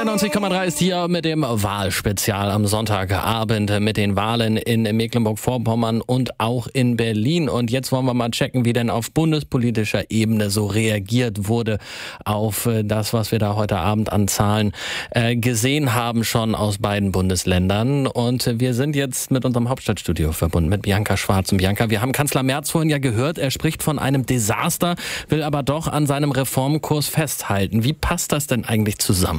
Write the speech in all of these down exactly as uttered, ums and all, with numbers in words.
N D R neunzig Komma drei ist hier mit dem Wahlspezial am Sonntagabend mit den Wahlen in Mecklenburg-Vorpommern und auch in Berlin. Und jetzt wollen wir mal checken, wie denn auf bundespolitischer Ebene so reagiert wurde auf das, was wir da heute Abend an Zahlen äh, gesehen haben, schon aus beiden Bundesländern. Und wir sind jetzt mit unserem Hauptstadtstudio verbunden, mit Bianca Schwarz. Und Bianca, wir haben Kanzler Merz vorhin ja gehört, er spricht von einem Desaster, will aber doch an seinem Reformkurs festhalten. Wie passt das denn eigentlich zusammen?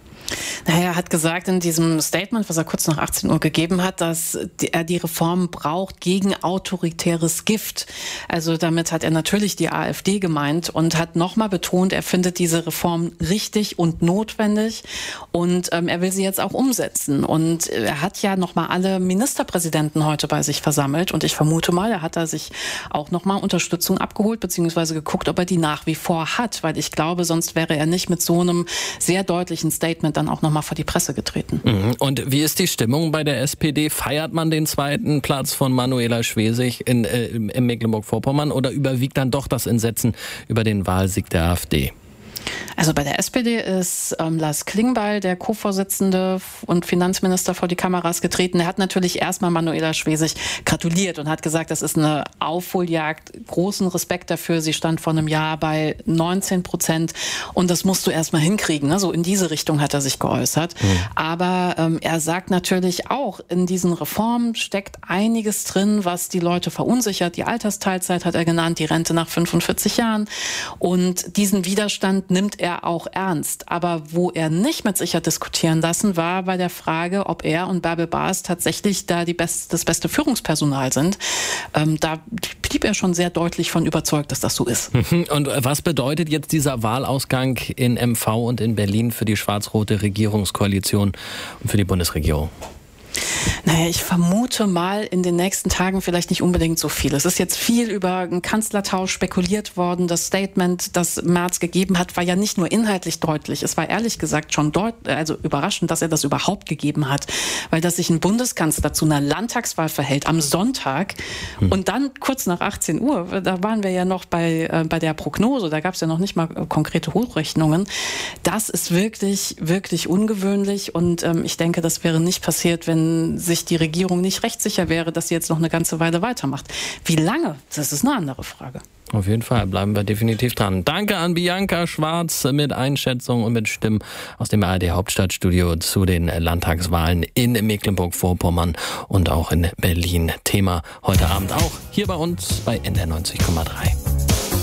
Naja, er hat gesagt in diesem Statement, was er kurz nach achtzehn Uhr gegeben hat, dass er die Reform braucht gegen autoritäres Gift. Also damit hat er natürlich die AfD gemeint und hat nochmal betont, er findet diese Reform richtig und notwendig und ähm, er will sie jetzt auch umsetzen. Und er hat ja nochmal alle Ministerpräsidenten heute bei sich versammelt und ich vermute mal, er hat da sich auch nochmal Unterstützung abgeholt beziehungsweise geguckt, ob er die nach wie vor hat, weil ich glaube, sonst wäre er nicht mit so einem sehr deutlichen Statement dann auch nochmal vor die Presse getreten. Und wie ist die Stimmung bei der S P D? Feiert man den zweiten Platz von Manuela Schwesig in, äh, in Mecklenburg-Vorpommern oder überwiegt dann doch das Entsetzen über den Wahlsieg der AfD? Also bei der S P D ist ähm, Lars Klingbeil, der Co-Vorsitzende und Finanzminister, vor die Kameras getreten. Er hat natürlich erstmal Manuela Schwesig gratuliert und hat gesagt, das ist eine Aufholjagd. Großen Respekt dafür. Sie stand vor einem Jahr bei neunzehn Prozent und das musst du erstmal hinkriegen. Ne? So in diese Richtung hat er sich geäußert. Mhm. Aber ähm, er sagt natürlich auch, in diesen Reformen steckt einiges drin, was die Leute verunsichert. Die Altersteilzeit hat er genannt, die Rente nach fünfundvierzig Jahren. Und diesen Widerstand nimmt er auch ernst. Aber wo er nicht mit sich hat diskutieren lassen, war bei der Frage, ob er und Bärbel Baas tatsächlich da die best, das beste Führungspersonal sind. Ähm, da blieb er schon sehr deutlich von überzeugt, dass das so ist. Und was bedeutet jetzt dieser Wahlausgang in M V und in Berlin für die schwarz-rote Regierungskoalition und für die Bundesregierung? Naja, ich vermute mal in den nächsten Tagen vielleicht nicht unbedingt so viel. Es ist jetzt viel über einen Kanzlertausch spekuliert worden. Das Statement, das Merz gegeben hat, war ja nicht nur inhaltlich deutlich. Es war ehrlich gesagt schon deut- also überraschend, dass er das überhaupt gegeben hat. Weil dass sich ein Bundeskanzler zu einer Landtagswahl verhält am Sonntag hm. und dann kurz nach achtzehn Uhr, da waren wir ja noch bei, äh, bei der Prognose, da gab es ja noch nicht mal äh, konkrete Hochrechnungen. Das ist wirklich, wirklich ungewöhnlich und ähm, ich denke, das wäre nicht passiert, wenn sich die Regierung nicht recht sicher wäre, dass sie jetzt noch eine ganze Weile weitermacht. Wie lange? Das ist eine andere Frage. Auf jeden Fall bleiben wir definitiv dran. Danke an Bianca Schwarz mit Einschätzung und mit Stimmen aus dem A R D Hauptstadtstudio zu den Landtagswahlen in Mecklenburg-Vorpommern und auch in Berlin. Thema heute Abend auch hier bei uns bei N D R neunzig Komma drei.